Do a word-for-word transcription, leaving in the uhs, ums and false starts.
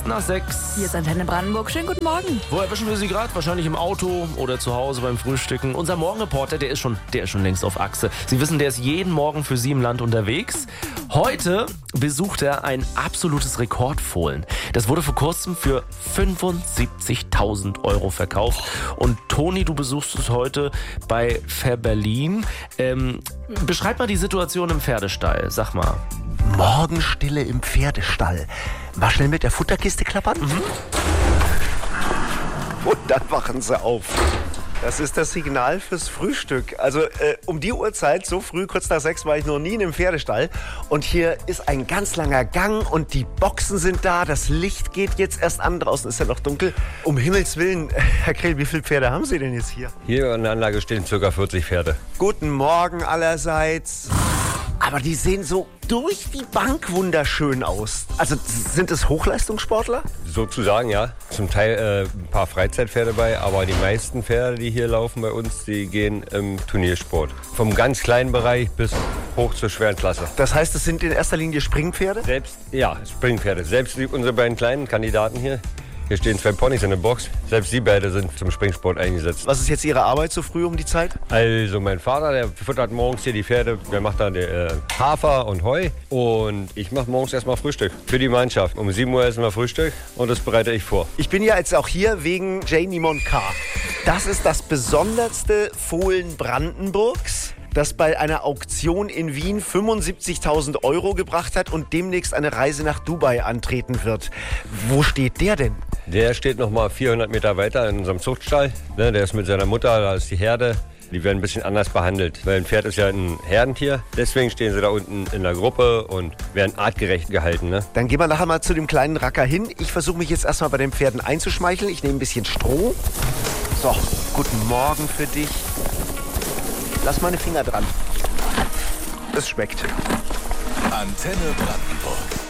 Nach sechs. Hier ist Antenne Brandenburg. Schönen guten Morgen. Wo erwischen wir Sie gerade? Wahrscheinlich im Auto oder zu Hause beim Frühstücken. Unser Morgenreporter, der ist schon, der ist schon längst auf Achse. Sie wissen, der ist jeden Morgen für Sie im Land unterwegs. Heute besucht er ein absolutes Rekordfohlen. Das wurde vor kurzem für fünfundsiebzigtausend Euro verkauft. Und Toni, du besuchst es heute bei Fair Berlin. Ähm, beschreib mal die Situation im Pferdestall. Sag mal. Morgenstille im Pferdestall. Mal schnell mit der Futterkiste klappern. Mhm. Und dann wachen sie auf. Das ist das Signal fürs Frühstück. Also äh, um die Uhrzeit, so früh, kurz nach sechs, war ich noch nie in einem Pferdestall. Und hier ist ein ganz langer Gang und die Boxen sind da. Das Licht geht jetzt erst an. Draußen ist ja noch dunkel. Um Himmels Willen, Herr Krehl, wie viele Pferde haben Sie denn jetzt hier? Hier in der Anlage stehen ca. vierzig Pferde. Guten Morgen allerseits. Aber die sehen so durch die Bank wunderschön aus. Also sind es Hochleistungssportler? Sozusagen, ja. Zum Teil äh, ein paar Freizeitpferde bei, aber die meisten Pferde, die hier laufen bei uns, die gehen im Turniersport. Vom ganz kleinen Bereich bis hoch zur schweren Klasse. Das heißt, es sind in erster Linie Springpferde? Selbst, ja, Springpferde. Selbst die, unsere beiden kleinen Kandidaten hier. Hier stehen zwei Ponys in der Box. Selbst die beide sind zum Springsport eingesetzt. Was ist jetzt Ihre Arbeit so früh um die Zeit? Also mein Vater, der füttert morgens hier die Pferde. Der macht dann äh, Hafer und Heu. Und ich mache morgens erstmal Frühstück für die Mannschaft. Um sieben Uhr essen wir Frühstück und das bereite ich vor. Ich bin ja jetzt auch hier wegen Janie Moncar. Das ist das besonderste Fohlen Brandenburgs, das bei einer Auktion in Wien fünfundsiebzigtausend Euro gebracht hat und demnächst eine Reise nach Dubai antreten wird. Wo steht der denn? Der steht noch mal vierhundert Meter weiter in unserem Zuchtstall. Der ist mit seiner Mutter, da ist die Herde. Die werden ein bisschen anders behandelt, weil ein Pferd ist ja ein Herdentier. Deswegen stehen sie da unten in der Gruppe und werden artgerecht gehalten. Ne? Dann gehen wir nachher mal zu dem kleinen Racker hin. Ich versuche mich jetzt erstmal bei den Pferden einzuschmeicheln. Ich nehme ein bisschen Stroh. So, guten Morgen für dich. Lass meine Finger dran. Es schmeckt. Antenne Brandenburg.